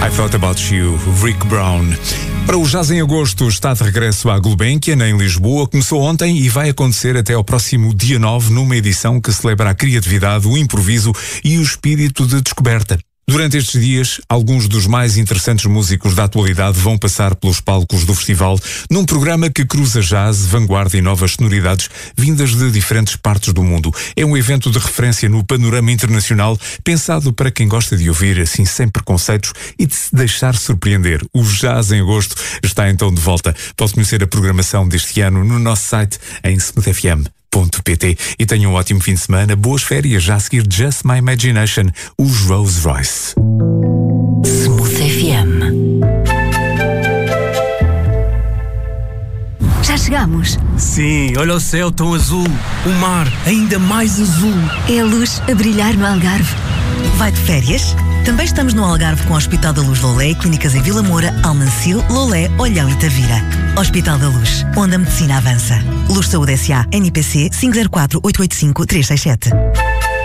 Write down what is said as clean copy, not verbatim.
I Thought About You, Rick Brown. Para o Jazz em Agosto está de regresso à Gulbenkian, em Lisboa. Começou ontem e vai acontecer até ao próximo dia 9, numa edição que celebra a criatividade, o improviso e o espírito de descoberta. Durante estes dias, alguns dos mais interessantes músicos da atualidade vão passar pelos palcos do festival, num programa que cruza jazz, vanguarda e novas sonoridades vindas de diferentes partes do mundo. É um evento de referência no panorama internacional, pensado para quem gosta de ouvir assim sem preconceitos e de se deixar surpreender. O Jazz em Agosto está então de volta. Pode conhecer a programação deste ano no nosso site em smoothfm.pt. E tenham um ótimo fim de semana, boas férias, já a seguir Just My Imagination, os Rose Royce. Smooth FM. Já chegamos. Sim, olha o céu tão azul, o mar ainda mais azul. É a luz a brilhar no Algarve. Vai de férias? Também estamos no Algarve com o Hospital da Luz Lolé e clínicas em Vila Moura, Almancil, Lolé, Olhão e Tavira. Hospital da Luz, onde a medicina avança. Luz Saúde S.A. NPC 504 885 367.